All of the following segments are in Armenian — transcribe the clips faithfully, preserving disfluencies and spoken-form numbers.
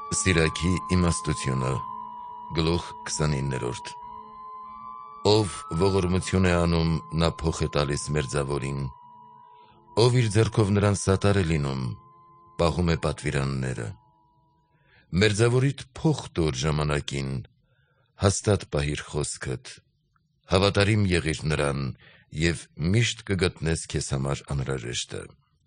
Սիրակի իմաստությունը գլուխ քսանիններորդ Ով ողորմություն է անում, նա փոխ է տալիս մերձավորին, ով իր ձեռքով նրան սատար է լինում, պահում է պատվիրանները։ Մերձավորիդ փոխ տուր ժամանակին, հաստատ պահիր խոսքդ, հավատարիմ եղիր նրան և միշտ կգտնես քեզ համար անհրաժեշտը։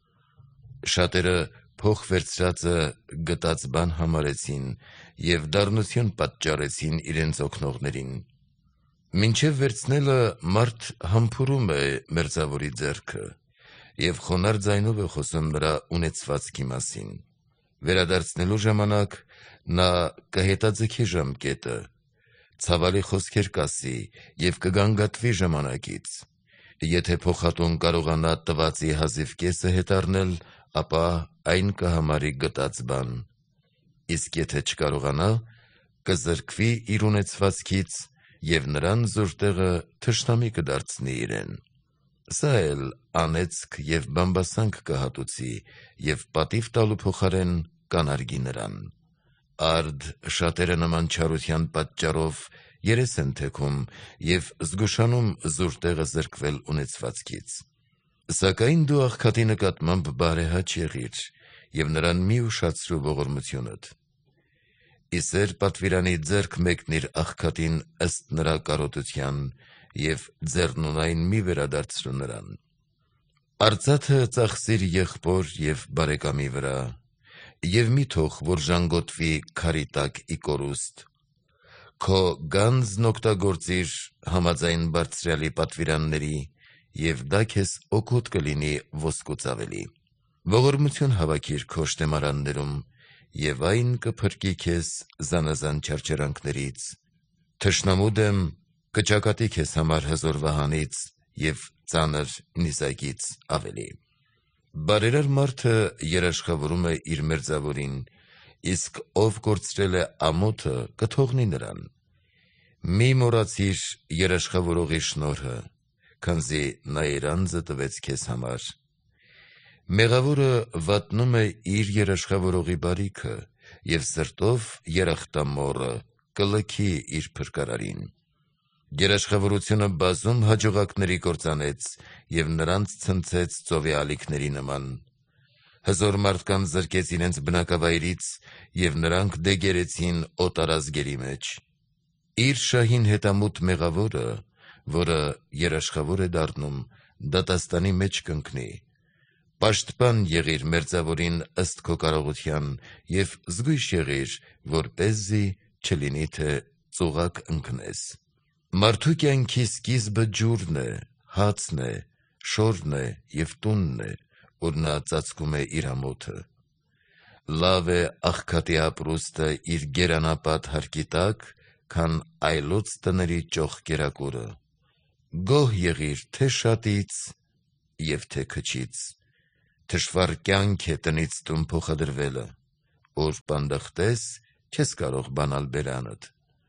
Շատերը փոխ վերցրածը գտած բան համարեցին և դառնություն պատճառեցին իրենց օգնողներին։ Մինչև վերցնելը մարդ համբուրում է մերձավորի ձեռքը և խոնարհ ձայնով է խոսում նրա ունեցվածքի մասին։ Վերադարձնելու ժամանակ նա կհետաձգի ժամկետը, ցավալի խոսքեր կասի և կգանգատվի ժամանակից։ Եթե փոխատուն կարողանա տվածի հազիվ կեսը հետ առնել, ապա այն կհամարի գտած բան, իսկ եթե չկարողանա, կզրկվի իր ունեցվածքից և նրան զուր տեղը թշնամի կդարձնի իրեն։ Սա էլ անեծք և բամբասանք կհատուցի և պատիվ տալու փոխարեն կանարգի նրան։ Արդ շատերը նման չարության պատճառով երես են թեքում և զգուշանում զուր տեղը զրկվել ունեցվածքից։ Սակայն դու աղքատի նկատմամբ բարեհաճ եղիր և նրան մի ուշացրու ողորմությունդ։ Իսեր պատվիրանի ձեռք մեկնիր աղքատին ըստ նրա կարոտության և ձեռնունայն մի վերադարձրու նրան։ Արծաթը ծախսիր եղբոր և բարեկամի վրա և մի թող, որ ժանգոտվի քարի տակ ի կորուստ։ Քո գանձն օգտագործիր համաձայն Բարձրյալի պատվիրանների և դա քեզ օգուտ կլինի ոսկուց ավելի։ Ողորմություն հավաքիր քո շտեմարաններում և այն կփրկի քեզ զանազան չարչարանքներից։ Թշնամու դեմ կճակատի քեզ համար հզոր վահանից և ծանր նիզակից ավելի։ Բարերար մարդը երաշխավորում է իր մերձավորին, իսկ ով կորցրել է ամոթը, կթողնի նրան։ Մի մոռացիր երաշխավորողի շնորհը, քանզի նա իր անձը տվեց քեզ համար։ Մեղավորը վատնում է իր երաշխավորողի բարիքը և սրտով երախտամոռը կլքի իր փրկարարին։ Երաշխավորությունը բազում հաջողակների կործանեց և նրանց ցնցեց ծովի ալիքների նման։ Հզոր մարդկանց զրկեց իրենց բնակավայրից և նրանք դեգերեցին օտարազգերի մեջ։ Իր շահին հետամուտ մեղավորը, որը երաշխավոր է դառնում, դատաստանի մեջ կընկնի։ Պաշտպան եղիր մերձավորին ըստ քո կարողության և զգույշ եղիր, որպեսզի չլինի, թե ծուղակ ընկնես։ Մարդու կյանքի սկիզբը ջուրն է, հացն է, շորն է և տունն է, ուր նա ծածկում է իր ամոթը։ Լավ է աղքատի ապրուստը իր գերանապատ հարկի տակ, քան այլոց տների ճոխ կերակուրը։ Գոհ եղիր թե շատից և թե քչից։ Թշվառ կյանք է տնից տուն փոխադրվելը, ուր պանդխտես, չես կարող բանալ բերանդ։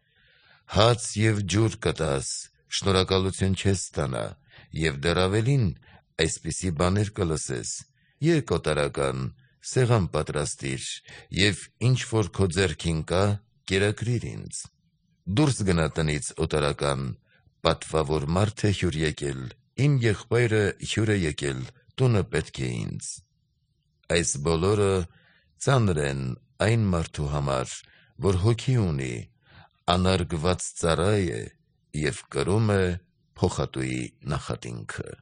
Հաց և ջուր կտաս, շնորհակալություն չես ստանա, և դեռ ավելին, այսպիսի բաներ կլսես. եկ օտարական, սեղան պատրաստիր և ինչ որ քո ձեռքին կա, կերակրիր ինձ։ Դուրս գնա տնից օտարական, պատվավոր մարդ է հյուր եկել, իմ եղբայրը հյուր է եկել, տունը պետք է ինձ։ Այս բոլորը ծանր են այն մարդու համար, որ հոգի ունի, անարգված ծառա է և կրում է փոխատուի նախատինքը։